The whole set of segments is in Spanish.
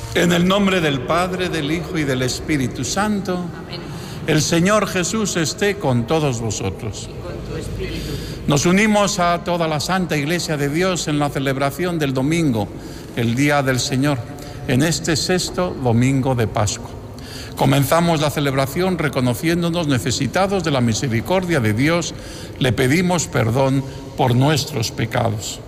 En el nombre del Padre, del Hijo y del Espíritu Santo. Amén. El Señor Jesús esté con todos vosotros. Y con tu espíritu. Nos unimos a toda la Santa Iglesia de Dios en la celebración del domingo, el Día del Señor, en este 6º domingo de Pascua. Comenzamos la celebración reconociéndonos necesitados de la misericordia de Dios. Le pedimos perdón por nuestros pecados.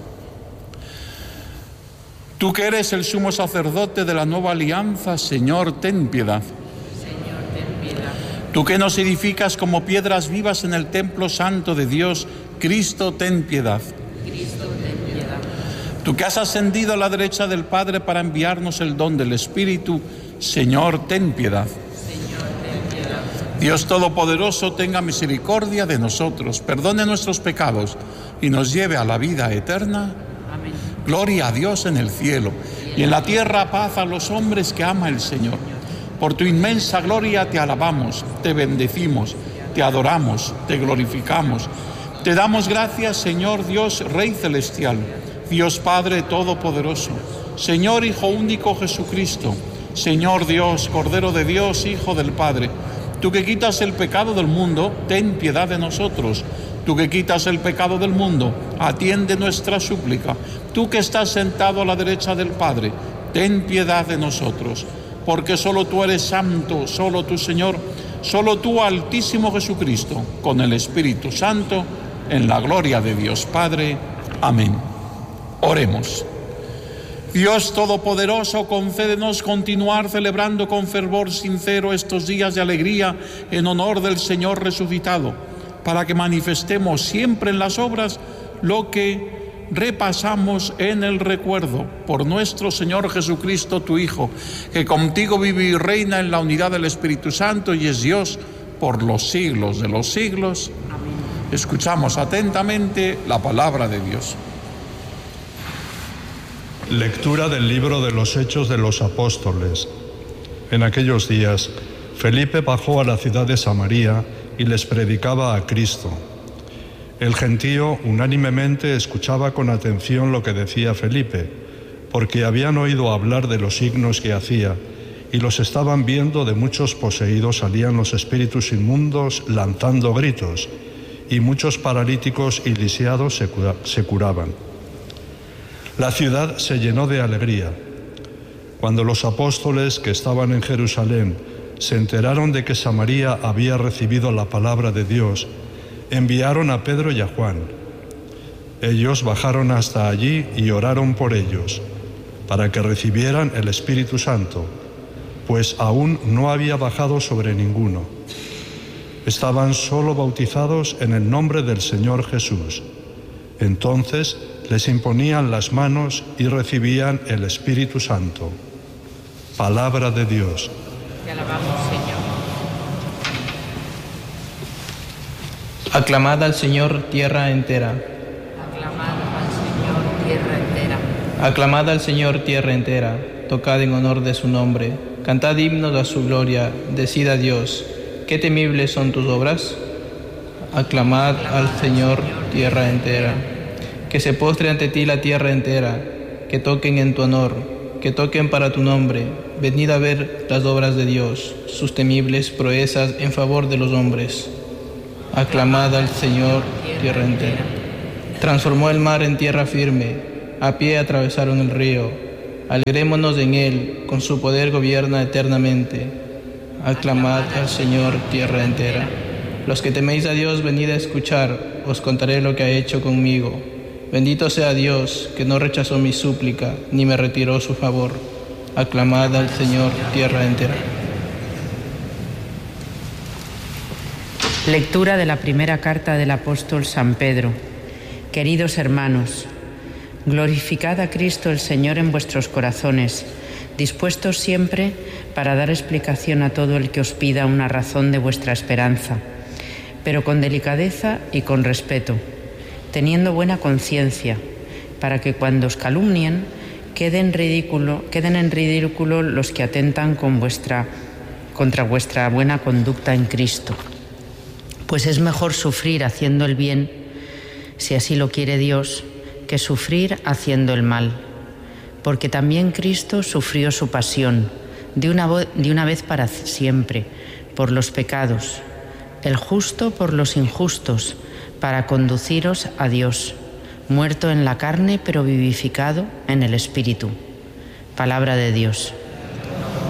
Tú que eres el sumo sacerdote de la nueva alianza, Señor, ten piedad. Señor, ten piedad. Tú que nos edificas como piedras vivas en el templo santo de Dios, Cristo, ten piedad. Cristo, ten piedad. Tú que has ascendido a la derecha del Padre para enviarnos el don del Espíritu, Señor, ten piedad. Señor, ten piedad. Dios Todopoderoso, tenga misericordia de nosotros, perdone nuestros pecados y nos lleve a la vida eterna. Amén. Gloria a Dios en el cielo y en la tierra paz a los hombres que ama el Señor. Por tu inmensa gloria te alabamos, te bendecimos, te adoramos, te glorificamos. Te damos gracias, Señor Dios, Rey celestial, Dios Padre todopoderoso, Señor Hijo único Jesucristo, Señor Dios, Cordero de Dios, Hijo del Padre. Tú que quitas el pecado del mundo, ten piedad de nosotros. Tú que quitas el pecado del mundo, atiende nuestra súplica. Tú que estás sentado a la derecha del Padre, ten piedad de nosotros. Porque solo tú eres santo, solo tú, Señor, solo tú, Altísimo Jesucristo, con el Espíritu Santo, en la gloria de Dios Padre. Amén. Oremos. Dios Todopoderoso, concédenos continuar celebrando con fervor sincero estos días de alegría en honor del Señor resucitado, para que manifestemos siempre en las obras lo que repasamos en el recuerdo. Por nuestro Señor Jesucristo, tu Hijo, que contigo vive y reina en la unidad del Espíritu Santo y es Dios por los siglos de los siglos. Amén. Escuchamos atentamente la palabra de Dios. Lectura del libro de los Hechos de los Apóstoles. En aquellos días, Felipe bajó a la ciudad de Samaria y les predicaba a Cristo. El gentío unánimemente escuchaba con atención lo que decía Felipe, porque habían oído hablar de los signos que hacía, y los estaban viendo. De muchos poseídos salían los espíritus inmundos lanzando gritos, y muchos paralíticos y lisiados se curaban. La ciudad se llenó de alegría. Cuando los apóstoles que estaban en Jerusalén se enteraron de que Samaria había recibido la palabra de Dios, enviaron a Pedro y a Juan. Ellos bajaron hasta allí y oraron por ellos, para que recibieran el Espíritu Santo, pues aún no había bajado sobre ninguno. Estaban solo bautizados en el nombre del Señor Jesús. Entonces les imponían las manos y recibían el Espíritu Santo. Palabra de Dios. Te alabamos, Señor. Aclamad al Señor, tierra entera. Aclamad al Señor, tierra entera. Aclamad al Señor, tierra entera. Tocad en honor de su nombre. Cantad himnos a su gloria. Decid a Dios, ¿qué temibles son tus obras? Aclamad al Señor, tierra entera. Que se postre ante ti la tierra entera. Que toquen en tu honor. Que toquen para tu nombre. Venid a ver las obras de Dios, sus temibles proezas en favor de los hombres. Aclamad al Señor, tierra entera. Transformó el mar en tierra firme, a pie atravesaron el río. Alegrémonos en él, con su poder gobierna eternamente. Aclamad al Señor, tierra entera. Los que teméis a Dios, venid a escuchar, os contaré lo que ha hecho conmigo. Bendito sea Dios, que no rechazó mi súplica, ni me retiró su favor. Aclamad al Señor, tierra entera. Lectura de la primera carta del apóstol San Pedro. Queridos hermanos, glorificad a Cristo el Señor en vuestros corazones, dispuestos siempre para dar explicación a todo el que os pida una razón de vuestra esperanza, pero con delicadeza y con respeto, teniendo buena conciencia, para que cuando os calumnien queden en ridículo los que atentan contra vuestra buena conducta en Cristo. Pues es mejor sufrir haciendo el bien, si así lo quiere Dios, que sufrir haciendo el mal. porque también Cristo sufrió su pasión, de una vez para siempre, por los pecados, el justo por los injustos, para conduciros a Dios, muerto en la carne, pero vivificado en el Espíritu. Palabra de Dios.